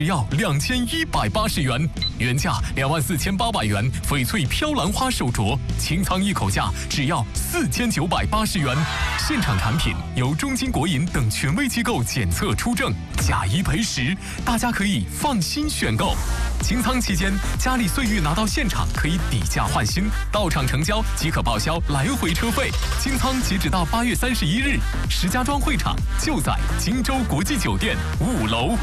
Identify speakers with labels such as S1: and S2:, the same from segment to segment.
S1: 只要2180元，原价24800元。翡翠飘兰花手镯，清仓一口价只要4980元。现场产品由中金国银等权威机构检测出证，假一赔10，大家可以放心选购。清仓期间，家里岁玉拿到现场可以抵价换新，到场成交即可报销来回车费。清仓截止到8月31日，石家庄会场就在荆州国际酒店5楼。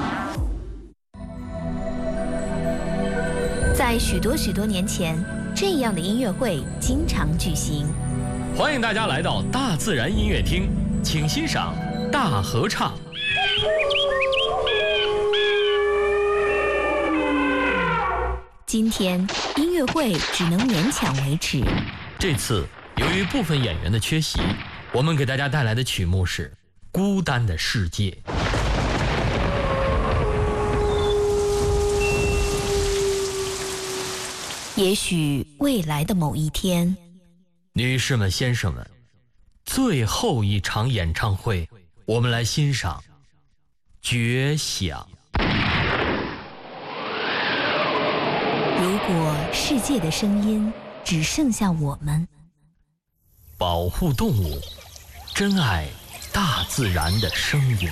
S2: 在许多年前，这样的音乐会经常举行。
S3: 欢迎大家来到大自然音乐厅，请欣赏大合唱。
S2: 今天音乐会只能勉强维持。
S3: 这次由于部分演员的缺席，我们给大家带来的曲目是《孤单的世界》。
S2: 也许未来的某一天，
S3: 女士们、先生们，最后一场演唱会，我们来欣赏《绝响》。
S2: 如果世界的声音只剩下我们，
S3: 保护动物，珍爱大自然的声音。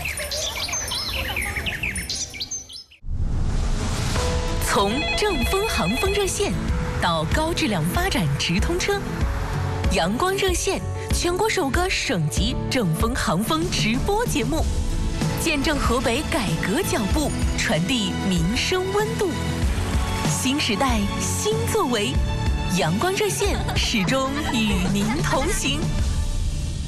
S4: 从正风航风热线到高质量发展直通车，阳光热线全国首个省级正风航风直播节目，见证河北改革脚步，传递民生温度。新时代新作为，阳光热线始终与您同行。